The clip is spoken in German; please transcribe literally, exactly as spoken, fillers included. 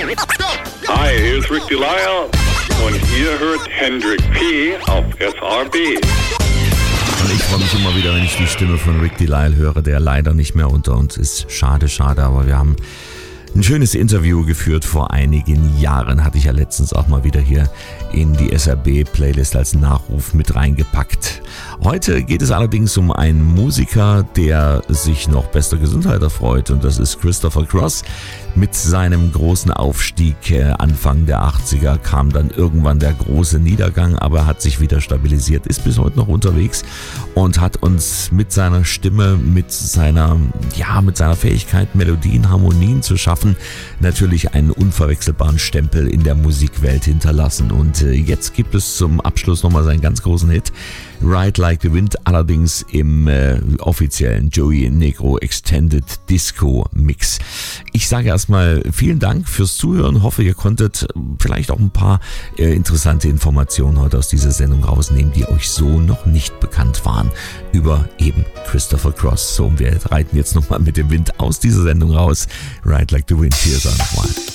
Hi, hier ist Rick Delisle und ihr hört Hendrik P. auf S R B. Und ich freue mich immer wieder, wenn ich die Stimme von Rick Delisle höre, der leider nicht mehr unter uns ist. Schade, schade, aber wir haben ein schönes Interview geführt vor einigen Jahren. Hatte ich ja letztens auch mal wieder hier in die S R B-Playlist als Nachruf mit reingepackt. Heute geht es allerdings um einen Musiker, der sich noch bester Gesundheit erfreut, und das ist Christopher Cross. Mit seinem großen Aufstieg äh, Anfang der achtziger kam dann irgendwann der große Niedergang, aber er hat sich wieder stabilisiert, ist bis heute noch unterwegs und hat uns mit seiner Stimme, mit seiner, ja, mit seiner Fähigkeit, Melodien, Harmonien zu schaffen, natürlich einen unverwechselbaren Stempel in der Musikwelt hinterlassen. Und äh, jetzt gibt es zum Abschluss nochmal seinen ganz großen Hit, Ride Like the Wind, allerdings im äh, offiziellen Joey Negro Extended Disco Mix. Ich sage erstmal vielen Dank fürs Zuhören, hoffe ihr konntet vielleicht auch ein paar äh, interessante Informationen heute aus dieser Sendung rausnehmen, die euch so noch nicht bekannt waren, über eben Christopher Cross. So, und wir reiten jetzt nochmal mit dem Wind aus dieser Sendung raus. Ride Like the Wind, hier ist er nochmal.